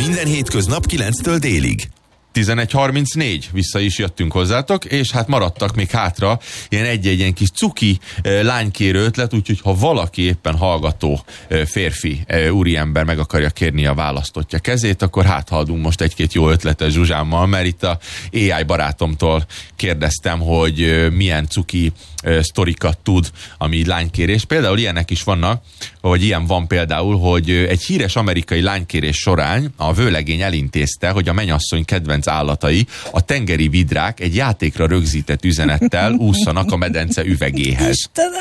Minden hétköznap 9-től délig. 11:34, vissza is jöttünk hozzátok, és hát maradtak még hátra ilyen egy-egy kis cuki lánykérő ötlet, úgyhogy ha valaki éppen hallgató férfi, úriember meg akarja kérni a választottja kezét, akkor hát ha adunk most egy-két jó ötletet Zsuzsámmal, mert itt a AI barátomtól kérdeztem, hogy milyen cuki sztorikat tud, ami lánykérés. Például ilyenek is vannak, vagy ilyen van például, hogy egy híres amerikai lánykérés során a vőlegény elintézte, hogy a mennyasszony kedvenc állatai, a tengeri vidrák egy játékra rögzített üzenettel ússzanak a medence üvegéhez.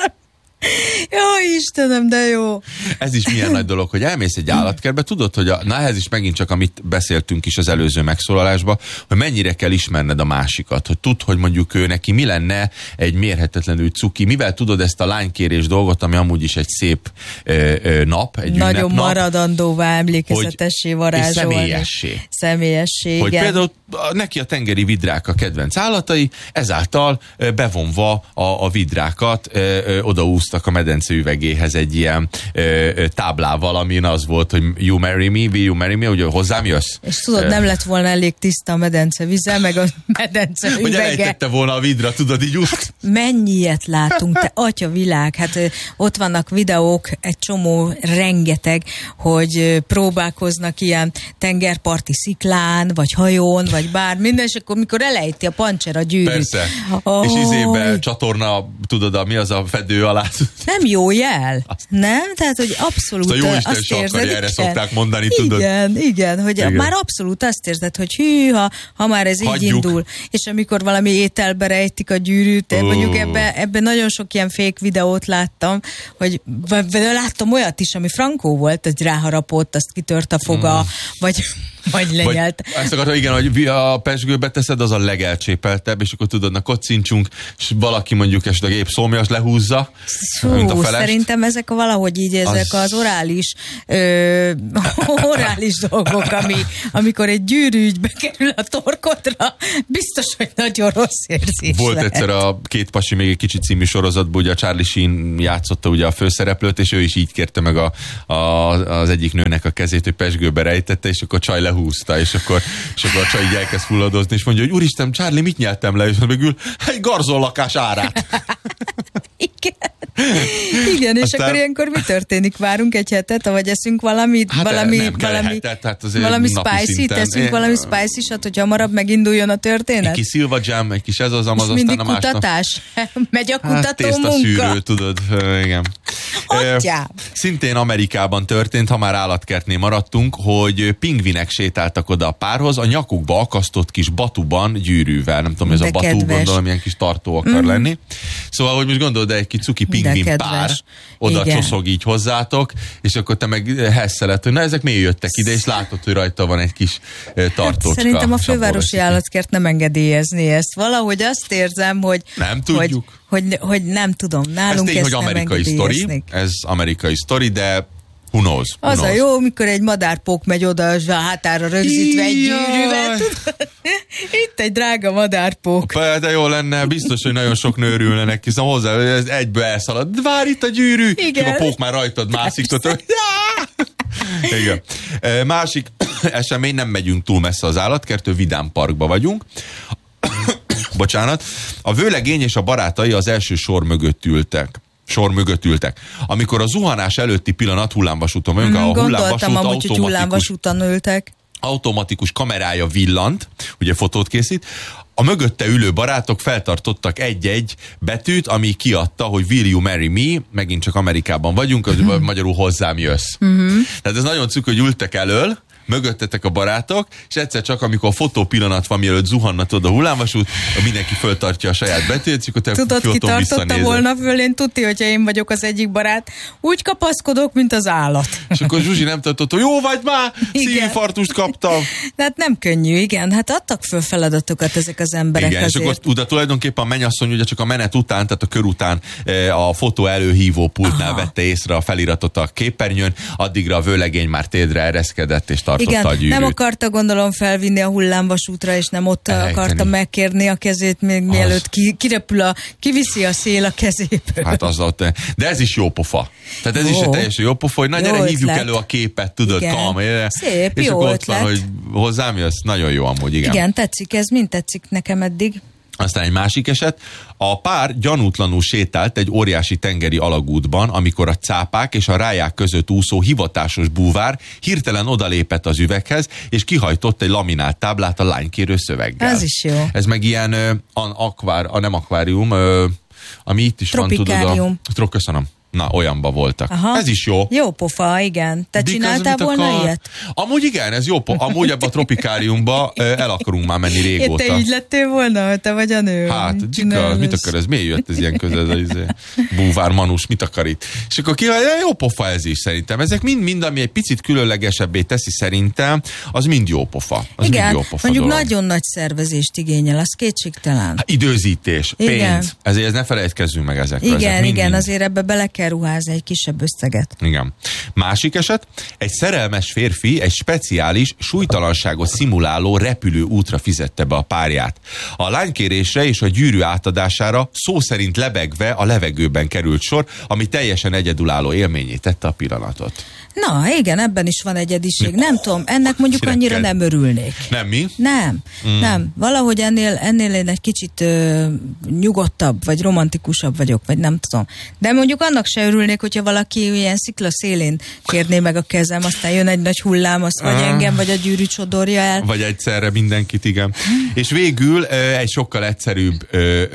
Istenem, de jó. Ez is milyen nagy dolog, hogy elmész egy állatkertbe, tudod, hogy ehhez is megint csak, amit beszéltünk is az előző megszólalásban, hogy mennyire kell ismerned a másikat, hogy tudd, hogy mondjuk ő neki mi lenne egy mérhetetlenül cuki, mivel tudod ezt a lánykérés dolgot, ami amúgy is egy szép nap, egy nagyon ünnepnap, maradandóvá, emlékezetessé varázsolni. Személyessé, hogy igen. Például neki a tengeri vidrák a kedvenc állatai, ezáltal bevonva a vidrákat odaúztak a medence üvegéhez egy ilyen táblával, amin az volt, hogy you marry me, will you marry me, hogy hozzám jössz. És tudod, nem lett volna elég tiszta a medence vize, meg a medence üvege. Hogy elejtette volna a vidra, tudod, így Hát mennyi ilyet látunk, te atya világ, hát ott vannak videók, egy csomó, rengeteg, hogy próbálkoznak ilyen tengerparti sziklán, vagy hajón, vagy bár minden, és akkor mikor elejti a pancser a gyűrűt. Persze. És izébe csatorna, tudod, mi az a fedő alá. Nem jó jel, nem? Tehát, hogy abszolút azt a azt Jóisten érzed, akarja, erre szokták mondani, tudod. Igen, hogy igen. Már abszolút azt érzed, hogy hűha, ha már ez hagyjuk. Így indul, és amikor valami ételbe rejtik a gyűrűt, mondjuk ebben nagyon sok ilyen fake videót láttam, hogy láttam olyat is, ami frankó volt, hogy ráharapott, azt kitört a foga, vagy lenyelt. Ezt akartam, igen, hogy a pezsgőbe teszed, az a legelcsépeltebb, és akkor tudod, na kocincsunk, és valaki mondjuk esetleg épp szomjas lehúzza, mint a felest. Szerintem ezek valahogy így, ezek az orális dolgok, amikor egy gyűrűgy bekerül a torkodra, biztos, hogy nagyon rossz érzés volt lehet. egyszer a Két pasi még egy kicsit című sorozatban, ugye a Charlie Sheen játszotta ugye a főszereplőt, és ő is így kérte meg az egyik nőnek a kezét, hogy pezsgőbe rejtette, és akkor csaj lehúzta, és akkor a csaj így elkezd fulladozni, és mondja, hogy úristen, Charlie, mit nyeltem le? És végül egy garzonlakás árát. Igen, és akkor ilyenkor mi történik? Várunk egy hetet, vagy eszünk valamit? Hát valami spicy-t? Teszünk valami spicy-sat, hogy hamarabb meginduljon a történet? Egy kis Silva Jam, egy kis ez az amaz, mindig aztán a másnap. kutatás? Megy a kutató tészta munka? szűrő, tudod, igen. Szintén Amerikában történt, ha már állatkertnél maradtunk, hogy pingvinek sétáltak oda a párhoz, a nyakukba akasztott kis batuban gyűrűvel. Nem tudom, ez a batú, gondolom, ilyen kis tartó akar lenni. Szóval, hogy most gondolod, de egy kis cuki pingvin pár oda csoszog így hozzátok, és akkor te meg hesszeled, hogy na ezek miért jöttek ide, és látod, hogy rajta van egy kis tartócska. Hát szerintem a fővárosi állatkert nem engedélyezni ezt. Valahogy azt érzem, hogy nem tudjuk. Hogy nem tudom, nálunk ezt nem engedélyeznék. Ez amerikai sztori, de who knows? Az a jó, mikor egy madárpók megy oda a hátára rögzítve egy gyűrűvel. Itt egy drága madárpók. De jó lenne, biztos, hogy nagyon sok nő örülne neki, hiszen hozzá, ez egyből elszalad. Várj itt a gyűrű! Igen. A pók már rajtad mászik. Igen. Másik esemény, nem megyünk túl messze az állatkertől, Vidám Parkba vagyunk. Bocsánat. A vőlegény és a barátai az első sor mögött ültek. Amikor a zuhanás előtti pillanat hullámvasúton vagyunk, a hullámvasúton ültek. Automatikus kamerája villant, ugye fotót készít, a mögötte ülő barátok feltartottak egy-egy betűt, ami kiadta, hogy will you marry me, megint csak Amerikában vagyunk, magyarul hozzám jössz. Tehát ez nagyon cukor, hogy ültek elől, mögöttetek a barátok, és egyszer csak, amikor a fotó pillanat van, mielőtt zuhanna a hullámvasút, mindenki föltartja a saját betűt, és akkor te tudod, ki tartotta volna föl, én tudti, hogyha én vagyok az egyik barát, úgy kapaszkodok, mint az állat. És akkor Zsuzsi nem tartott, hogy jó vagy már, szívinfarktust kaptam. Hát nem könnyű, igen, hát adtak föl feladatokat ezek az emberek. Igen, azért. És akkor oda tulajdonképpen a mennyasszony ugye csak a menet után, tehát a kör után a fotó előhívó pultnál vette észre a feliratot a képernyőn, addigra a vőlegény már térdre ereszkedett és tartott tartotta a gyűrűt. Nem akarta gondolom felvinni a hullámvasútra, és nem ott akarta megkérni a kezét, még mielőtt kiviszi a szél a kezéből. Hát az ott. De ez is jó pofa. Tehát ez is egy teljesen jó pofa, hogy gyere, hívjuk elő a képet, tudod, szép, és jó akkor ötlet. Ott van, hogy hozzám jössz, nagyon jó amúgy, igen. Igen, tetszik ez, mind tetszik nekem eddig. Aztán egy másik eset. A pár gyanútlanul sétált egy óriási tengeri alagútban, amikor a cápák és a ráják között úszó hivatásos búvár hirtelen odalépett az üveghez, és kihajtott egy laminált táblát a lánykérő szöveggel. Ez is jó. Ez meg ilyen nem akvárium, ami itt is van, tudod. Köszönöm. Na, olyanba voltak. Aha. Ez is jó. Jó pofa, igen. Te csináltál volna ilyet? Amúgy igen, ez jó pofa. Amúgy ebbe a tropikáriumba el akarunk már menni régóta. Te így lettél volna, te vagy a nő. Hát, mit akar ez? Miért jött ez ilyen közel? Ez búvár manus, mit akar itt? És akkor jó pofa ez is szerintem. Ezek mind, ami egy picit különlegesebbé teszi szerintem, az mind jó pofa. Az igen, mind jó pofa mondjuk dolog. Nagyon nagy szervezést igényel, az kétségtelen. Hát, időzítés, pénz. Ezért ne felejtkezzünk meg ezekről. Igen, azért ebbe bele kell ruházni egy kisebb összeget. Igen. Másik eset, egy szerelmes férfi egy speciális, súlytalanságot szimuláló repülő útra fizette be a párját. A lánykérésre és a gyűrű átadására szó szerint lebegve a levegőben került sor, ami teljesen egyedülálló élményé tette a pillanatot. Na, igen, ebben is van egyediség. Nem tudom, ennek mondjuk annyira nem örülnék. Nem mi? Nem. Valahogy ennél én egy kicsit nyugodtabb, vagy romantikusabb vagyok, vagy nem tudom. De mondjuk annak se örülnék, hogyha valaki ilyen szikla szélén kérné meg a kezem, aztán jön egy nagy hullám, azt vagy engem, vagy a gyűrű csodorja el. Vagy egyszerre mindenkit, igen. És végül egy sokkal egyszerűbb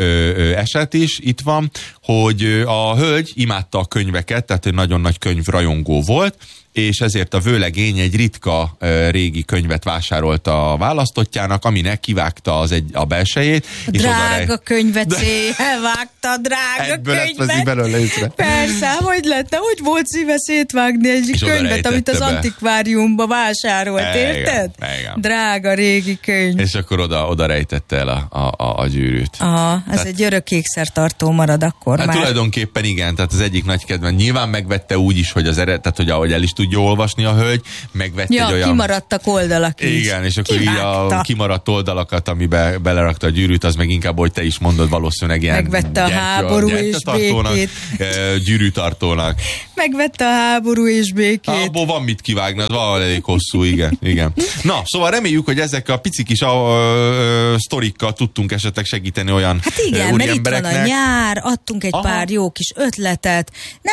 eset is itt van, hogy a hölgy imádta a könyveket, tehát egy nagyon nagy könyvrajongó volt, és ezért a vőlegény egy ritka régi könyvet vásárolt a választottjának, aminek kivágta a belsejét. Drága könyvet elvágta, drága könyvet. Belőle észre. Persze, hogy lett, hogy volt szíve szétvágni egy könyvet, amit az antikváriumba vásárolt, érted? Igen. Drága régi könyv. És akkor oda rejtette el a gyűrűt. Aha, ez egy örök ékszertartó marad akkor hát már. Tulajdonképpen igen, tehát az egyik nagy kedvenc. Nyilván megvette úgy is, hogy tehát hogy ahogy el is tudja olvasni a hölgy, megvette egy olyan... kimaradtak oldalak is. Igen, és akkor így a kimaradt oldalakat, amiben belerakta a gyűrűt, az meg inkább, hogy te is mondod, valószínűleg ilyen... Megvette a háború és békét. Gyűrűtartónak. Megvette a háború és békét. Abból van mit kivágni, az valahol elég hosszú, igen. Na, szóval reméljük, hogy ezek a pici kis sztorikkal tudtunk esetleg segíteni olyan igen, mert itt van a nyár, adtunk egy pár jó kis ötletet.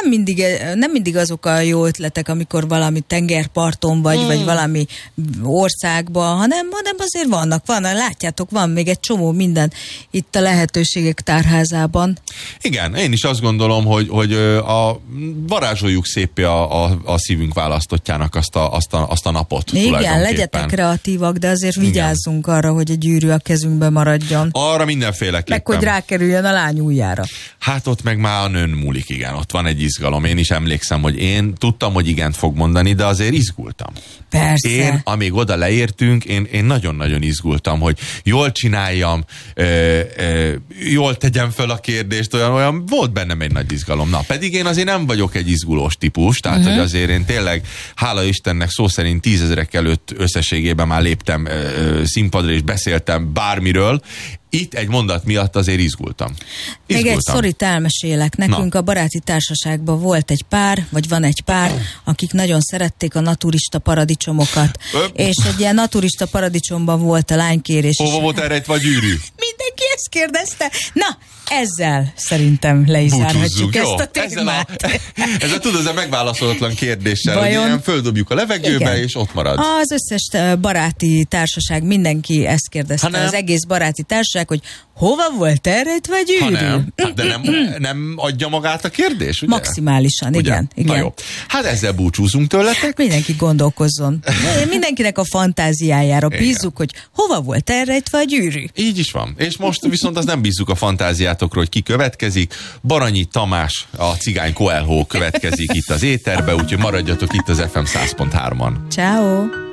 Nem mindig azok a jó ötletek, amikor valami tengerparton vagy valami országban, hanem azért vannak, látjátok, van még egy csomó minden itt a lehetőségek tárházában. Igen, én is azt gondolom, hogy varázsoljuk szépen a szívünk választottjának azt a napot. Igen, legyetek kreatívak, de azért vigyázzunk arra, hogy a gyűrű a kezünkbe maradjon. Arra mindenféleképpen. Meg, hogy rákerüljön a lány ujjára. Hát ott meg már a nőn múlik, igen, ott van egy izgalom. Én is emlékszem, hogy én tudtam, hogy igent fog mondani, de azért izgultam. Persze. Én, amíg oda leértünk, én nagyon-nagyon izgultam, hogy jól csináljam, jól tegyem fel a kérdést, olyan volt bennem egy nagy izgalom. Na, pedig én azért nem vagyok egy izgulós típus, tehát hogy azért én tényleg, hála Istennek, szó szerint 10 000-ek előtt összességében már léptem színpadra és beszéltem bármiről. Itt egy mondat miatt azért izgultam. Még egy sztorit elmesélek. Nekünk a baráti társaságban volt egy pár, vagy van egy pár, akik nagyon szerették a naturista paradicsomokat. És egy ilyen naturista paradicsomban volt a lánykérés. Hova volt elrejtve a gyűrű? Mindenki ezt kérdezte. Na, ezzel szerintem le is zárhatjuk ezt a témát. Ezzel tudod, megválaszolatlan kérdéssel, hogy ilyen földobjuk a levegőbe, és ott marad. Az összes baráti társaság, mindenki ezt kérdezte, az egész baráti társaság, hogy hova volt elrejtve a gyűrű? De nem adja magát a kérdés, ugye? Maximálisan, ugye? Igen. Na jó. Hát ezzel búcsúzunk tőletek. Mindenki gondolkozzon. Mindenkinek a fantáziájára bízzuk, hogy hova volt elrejtve a gyűrű. Így is van. És most viszont az nem bízzuk a fantáziátokról, hogy ki következik. Baranyi Tamás, a cigány Coelho következik itt az éterbe, úgyhogy maradjatok itt az FM 100.3-on. Ciao.